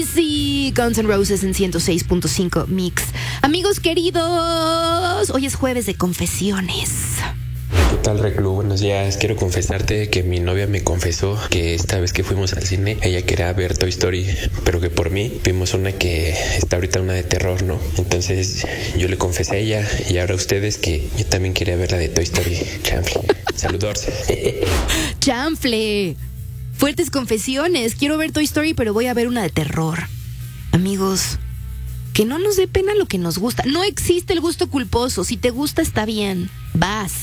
Sí, Guns N' Roses en 106.5 Mix. Amigos queridos, hoy es jueves de confesiones. ¿Qué tal, Reclu? Buenos días. Quiero confesarte que mi novia me confesó que esta vez que fuimos al cine, ella quería ver Toy Story, pero que por mí vimos una que está ahorita, una de terror, ¿no? Entonces yo le confesé a ella y ahora a ustedes que yo también quería ver la de Toy Story. Chanfle. Saludos. Chanfle. Fuertes confesiones. Quiero ver Toy Story, pero voy a ver una de terror. Amigos, que no nos dé pena lo que nos gusta. No existe el gusto culposo. Si te gusta, está bien. Vas.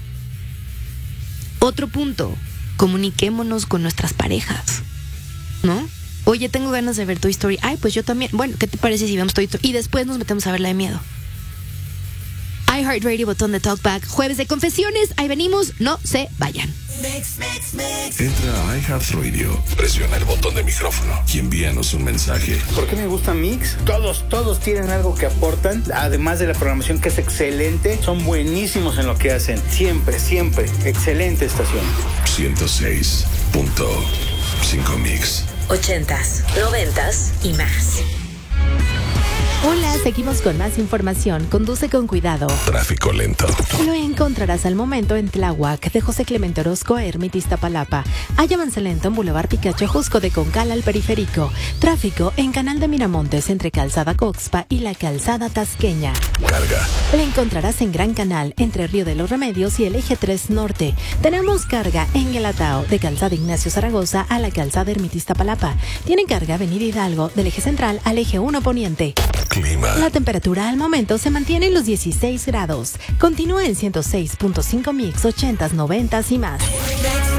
Otro punto. Comuniquémonos con nuestras parejas, ¿no? Oye, tengo ganas de ver Toy Story. Ay, pues yo también. Bueno, ¿qué te parece si vemos Toy Story? Y después nos metemos a ver la de miedo. iHeartRadio, botón de Talkback. Jueves de confesiones. Ahí venimos. No se vayan. Entra a iHeartRadio, presiona el botón de micrófono y envíanos un mensaje. ¿Por qué me gusta Mix? Todos tienen algo que aportan, además de la programación que es excelente, son buenísimos en lo que hacen, siempre, excelente estación. 106.5 Mix. 80s, 90s y más. Hola, seguimos con más información. Conduce con cuidado. Tráfico lento. Lo encontrarás al momento en Tláhuac, de José Clemente Orozco a Ermita Iztapalapa. Hay avance lento en Boulevard Picacho Jusco de Concal al Periférico. Tráfico en Canal de Miramontes entre Calzada Coxpa y la Calzada Tasqueña. Carga. La encontrarás en Gran Canal entre Río de los Remedios y el Eje 3 Norte. Tenemos carga en Guelatao de Calzada Ignacio Zaragoza a la Calzada Ermita Iztapalapa. Tienen carga Avenida Hidalgo del Eje Central al Eje 1 Poniente. Clima. La temperatura al momento se mantiene en los 16 grados. Continúa en 106.5 Mix, 80s, 90s y más.